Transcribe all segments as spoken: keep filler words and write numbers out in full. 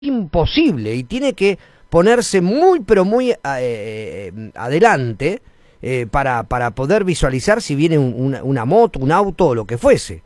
imposible y tiene que ponerse muy pero muy eh, adelante eh, para, para poder visualizar si viene un, una, una moto, un auto o lo que fuese.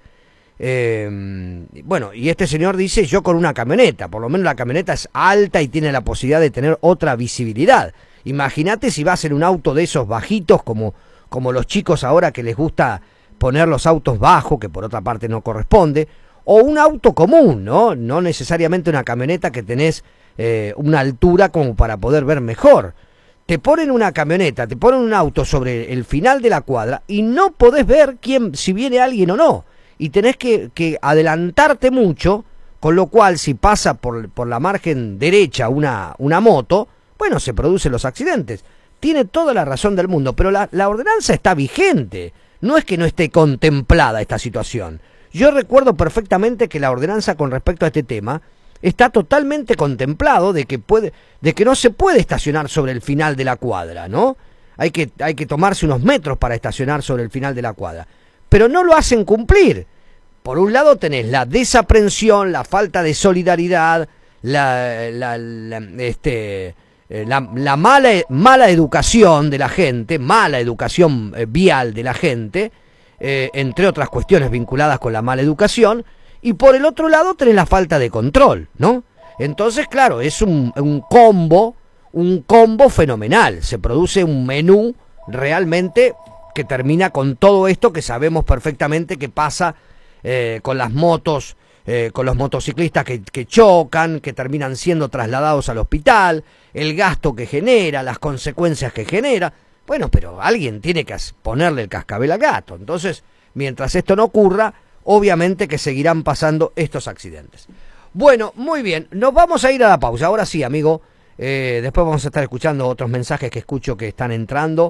Eh, bueno, y este señor dice, yo con una camioneta, por lo menos la camioneta es alta y tiene la posibilidad de tener otra visibilidad. Imagínate si vas en un auto de esos bajitos como, como los chicos ahora que les gusta poner los autos bajos, que por otra parte no corresponde, o un auto común, ¿no? No necesariamente una camioneta que tenés eh, una altura como para poder ver mejor. Te ponen una camioneta, te ponen un auto sobre el final de la cuadra y no podés ver quién, si viene alguien o no. Y tenés que, que adelantarte mucho, con lo cual si pasa por, por la margen derecha una, una moto, bueno, se producen los accidentes. Tiene toda la razón del mundo, pero la, la ordenanza está vigente. No es que no esté contemplada esta situación. Yo recuerdo perfectamente que la ordenanza con respecto a este tema está totalmente contemplado de que puede, de que no se puede estacionar sobre el final de la cuadra, ¿no? Hay que, hay que tomarse unos metros para estacionar sobre el final de la cuadra. Pero no lo hacen cumplir. Por un lado tenés la desaprensión, la falta de solidaridad, la, la, la, este, la, la mala, mala educación de la gente, mala educación eh, vial de la gente, eh, entre otras cuestiones vinculadas con la mala educación, y por el otro lado tenés la falta de control, ¿no? Entonces, claro, es un, un combo, un combo fenomenal. Se produce un menú realmente que termina con todo esto que sabemos perfectamente que pasa eh, con las motos, eh, con los motociclistas que, que chocan, que terminan siendo trasladados al hospital, el gasto que genera, las consecuencias que genera. Bueno, pero alguien tiene que ponerle el cascabel al gato. Entonces, mientras esto no ocurra, obviamente que seguirán pasando estos accidentes. Bueno, muy bien, nos vamos a ir a la pausa. Ahora sí, amigo, eh, después vamos a estar escuchando otros mensajes que escucho que están entrando.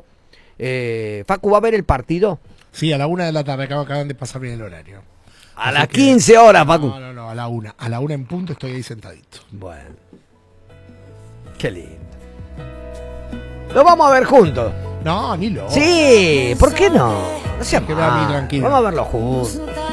Eh, Facu, ¿va a ver el partido? Sí, a la una de la tarde, acaban, acaban de pasar bien el horario. A las quince horas, Facu. No, no, no, a la una. A la una en punto estoy ahí sentadito. Bueno. Qué lindo. Lo vamos a ver juntos. No, ni lo. Sí, ¿por qué no? No seas Que va a mí mal. tranquilo. Vamos a verlo juntos.